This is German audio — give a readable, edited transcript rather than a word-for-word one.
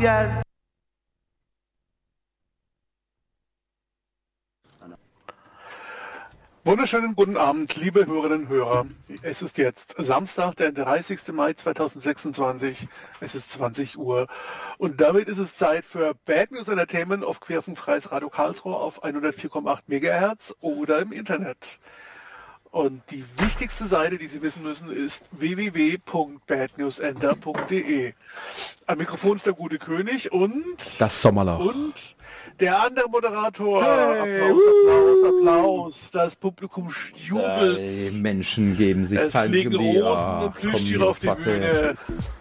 get. Wunderschönen guten Abend, liebe Hörerinnen und Hörer. Es ist jetzt Samstag, der 30. Mai 2026. Es ist 20 Uhr. Und damit ist es Zeit für Bad News Entertainment auf Querfunkfreies Radio Karlsruhe auf 104,8 MHz oder im Internet. Und die wichtigste Seite, die Sie wissen müssen, ist www.badnewsenter.de. Am Mikrofon ist der gute König und das Sommerloch. Und der andere Moderator. Hey, Applaus. Das Publikum jubelt. Die Menschen geben sich es fliegen Rosen und Plüschtiere auf die Bühne.